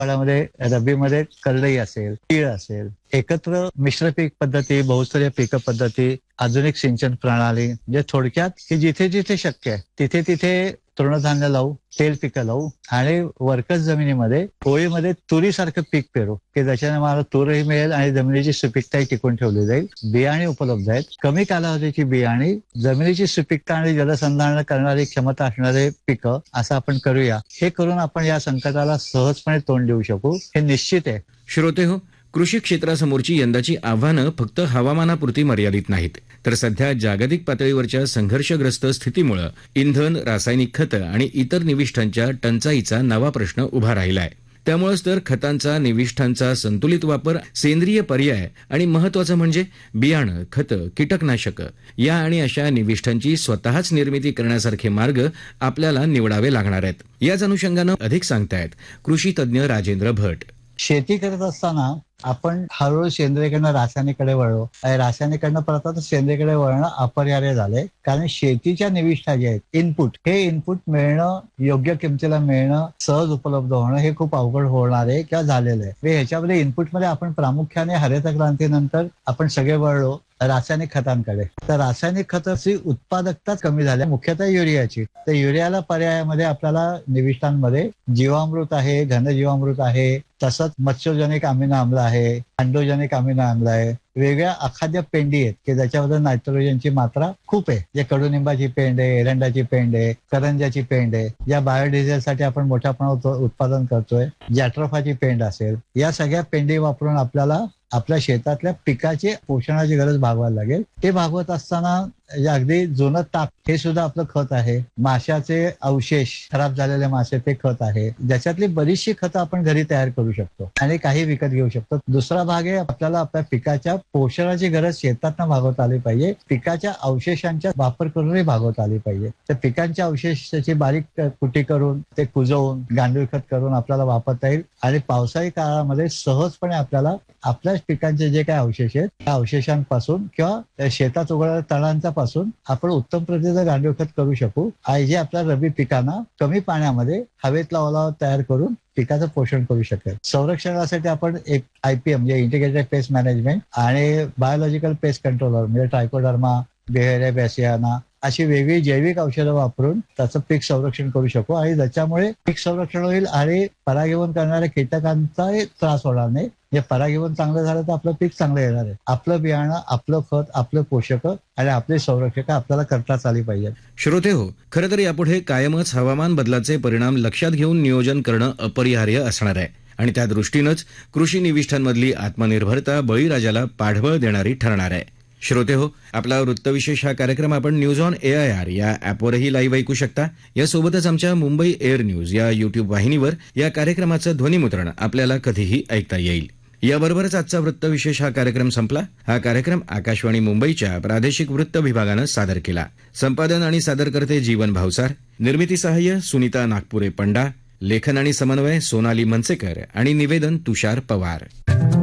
फळामध्ये रब्बीमध्ये करडई असेल, तीळ असेल, एकत्र मिश्र पीक पद्धती, बहुस्तरीय पीक पद्धती, आधुनिक सिंचन प्रणाली, म्हणजे थोडक्यात की जिथे जिथे शक्य आहे तिथे तिथे तृणधान्य लावू, तेल पिकं लावू आणि वरकस जमिनीमध्ये होळीमध्ये तुरीसारखं पीक पेरू की ज्याच्याने मला तूरही मिळेल आणि जमिनीची सुपीकताही टिकून ठेवली जाईल. बियाणे उपलब्ध आहेत, कमी कालावधीची बियाणे, जमिनीची सुपीकता आणि जलसंधारण करणारी क्षमता असणारे पिकं असं आपण करूया. हे करून आपण या संकटाला सहजपणे तोंड देऊ शकू हे निश्चित आहे. श्रोते हो, कृषी क्षेत्रासमोरची यंदाची आव्हानं फक्त हवामानापुरती मर्यादित नाहीत, तर सध्या जागतिक पातळीवरच्या संघर्षग्रस्त स्थितीमुळे इंधन, रासायनिक खतं आणि इतर निविष्ठांच्या टंचाईचा नवा प्रश्न उभा राहिलाय. त्यामुळेच तर खतांचा, निविष्ठांचा संतुलित वापर, सेंद्रिय पर्याय आणि महत्वाचं म्हणजे बियाणं, खतं, कीटकनाशकं या आणि अशा निविष्ठांची स्वतःच निर्मिती करण्यासारखे मार्ग आपल्याला निवडावे लागणार आहेत. याच अनुषंगानं अधिक सांगतायत कृषी तज्ज्ञ राजेंद्र भट. शेती करत असताना आपण हळूहळू सेंद्रियकडनं रासायनिककडे वळलो आणि रासायनिककडनं परत आता सेंद्रियकडे वळणं अपरिहार्य झालंय. कारण शेतीच्या निविष्ठा जे आहेत, इनपुट, हे इनपुट मिळणं, योग्य किमतीला मिळणं, सहज उपलब्ध होणं हे खूप अवघड होणार आहे किंवा झालेलं आहे. ह्याच्यामध्ये इनपुटमध्ये आपण प्रामुख्याने हरित क्रांतीनंतर आपण सगळे वळलो रासायनिक खतांकडे. तर रासायनिक खताची उत्पादकता कमी झाली, मुख्यतः युरियाची. तर युरियाला पर्यायामध्ये आपल्याला निविष्ठांमध्ये जीवामृत आहे, घनजीवामृत आहे, तसंच मत्स्योजनिक अमिनो आम्ल आहे, अंडोजनिक अमिनो आम्ल आहे, वेगळ्या अखाद्य पेंडी आहेत की ज्याच्यामध्ये नायट्रोजनची मात्रा खूप आहे. जे कडुनिंबाची पेंड आहे, एरंडाची पेंड आहे, करंजाची पेंड आहे, या बायोडिझेलसाठी आपण मोठ्या प्रमाणात उत्पादन करतोय. जॅट्रोफाची पेंड असेल, या सगळ्या पेंडी वापरून आपल्याला आपल्या शेतातल्या पिकाची पोषणाची गरज भागवायला लागेल. ते भागवत असताना अगदी जुनं ताक हे सुद्धा आपलं खत आहे. माशाचे अवशेष, खराब झालेले मासे ते खत आहे. ज्याच्यातली बरीचशी खतं आपण घरी तयार करू शकतो आणि काही विकत घेऊ शकतो. दुसरा भाग आहे आपल्याला आपल्या पिकाच्या पोषणाची गरज शेतातनं भागवता आली पाहिजे. पिकाच्या अवशेषांचा वापर करूनही भागवता आली पाहिजे. तर पिकांच्या अवशेषाची बारीक कुटी करून ते कुजवून गांडूळ खत करून आपल्याला वापरता येईल आणि पावसाळी काळामध्ये सहजपणे आपल्याला आपल्याच पिकांचे जे काही अवशेष आहेत त्या अवशेषांपासून किंवा शेतात उगवणाऱ्या तणांचा पासून आपण उत्तम प्रतीचं गांडूळ खत करू शकू आणि जे आपल्या रब्बी पिकांना कमी पाण्यामध्ये हवेतला ओलावा तयार करून पिकाचं पोषण करू शकेल. संरक्षणासाठी आपण एक IPM म्हणजे इंटिग्रेटेड पेस्ट मॅनेजमेंट आणि बायोलॉजिकल पेस्ट कंट्रोलर म्हणजे ट्रायकोडर्मा, बेहेरिया बॅसियाना अशी वेगळी जैविक औषधं वापरून त्याचं पीक संरक्षण करू शकू आणि ज्याच्यामुळे पीक संरक्षण होईल आणि परागीभवन करणाऱ्या कीटकांचाही त्रास होणार नाही. जे परागीभवन चांगलं झालं तर आपलं पीक चांगलं येणार आहे. आपलं बियाणं, आपलं खत, आपलं पोषक आणि आपले संरक्षक आपल्याला करताच आली पाहिजे. श्रोते हो, खरं तर यापुढे कायमच हवामान बदलाचे परिणाम लक्षात घेऊन नियोजन करणं अपरिहार्य असणार आहे आणि त्या दृष्टीनंच कृषी निविष्ठांमधली आत्मनिर्भरता बळीराजाला पाठबळ देणारी ठरणार आहे. श्रोते हो, आपला वृत्तविशेष हा कार्यक्रम आपण न्यूज ऑन AIR या ॲपवरही लाईव्ह ऐकू शकता. यासोबतच आमच्या मुंबई एअर न्यूज या YouTube वाहिनीवर या कार्यक्रमाचं ध्वनिमुद्रण आपल्याला कधीही ऐकता येईल. याबरोबरच आजचा वृत्तविशेष हा कार्यक्रम संपला. हा कार्यक्रम आकाशवाणी मुंबईच्या प्रादेशिक वृत्त विभागानं सादर केला. संपादन आणि सादरकर्ते जीवन भावसार, निर्मिती सहाय्य सुनीता नागपुरे पंडा, लेखन आणि समन्वय सोनाली मनसेकर आणि निवेदन तुषार पवार.